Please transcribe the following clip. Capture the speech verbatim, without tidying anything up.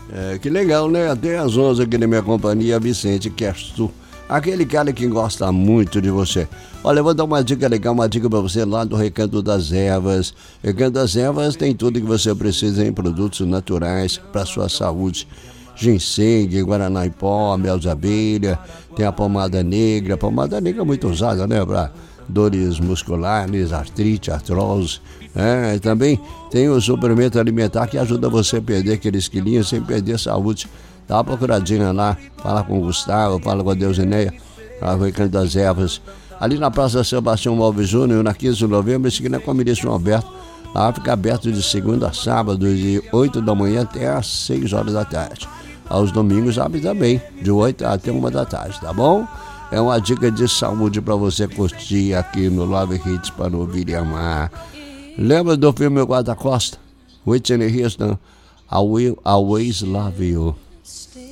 É, que legal, né? Até às onze aqui na minha companhia, Vicente Kerstu. Aquele cara que gosta muito de você. Olha, eu vou dar uma dica legal, uma dica pra você lá do Recanto das Ervas. Recanto das Ervas tem tudo que você precisa em produtos naturais para sua saúde. Ginseng, guaraná em pó, mel de abelha, tem a pomada negra. A pomada negra é muito usada, né? Para dores musculares, artrite, artrose. É, também tem o suplemento alimentar que ajuda você a perder aqueles quilinhos sem perder saúde. Dá uma procuradinha lá, fala com o Gustavo, fala com a Deusineia, lá no Recanto das Ervas. Ali na Praça Sebastião Alves Júnior, na quinze de novembro, esquina com a Ministro Alberto. Lá fica aberto de segunda a sábado, de oito da manhã até às seis horas da tarde. Aos domingos abre também, de oito até uma da tarde, tá bom? É uma dica de saúde para você curtir aqui no Love Hits para ouvir e amar. Lembra do filme Guarda-Costa? Whitney Houston, I Will Always Love You.